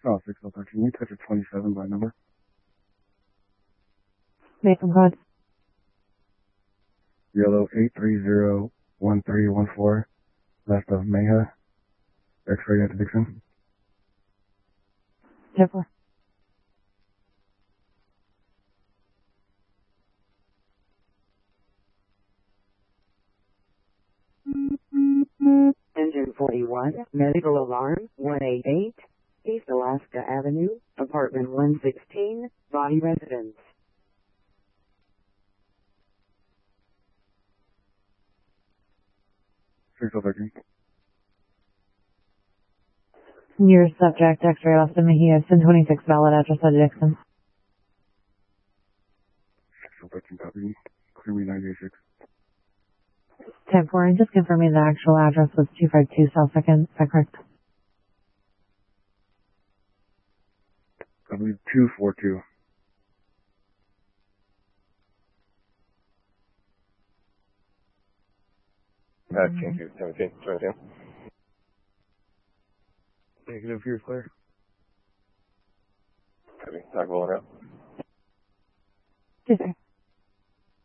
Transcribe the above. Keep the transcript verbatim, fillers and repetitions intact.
Oh, six oh thirteen. You touch a twenty-seven by number. Maple code. Yellow eight three zero one three one four. Left of Mayha. X-ray interdiction. ten four. Engine forty-one, medical alarm, one eight eight, East Alaska Avenue, apartment one sixteen, body residence. six oh thirteen. Your subject, X-ray Austin Mejia, ten twenty-six, valid address at Dixon. six oh thirteen copy. Clear me nine eight six. ten four, and just confirming the actual address was two five two South second, is that correct? I believe two four two. Uh, change to seventeen, seventeen. Negative, here's clear. Copy. Talk rolling out. Yes, sir.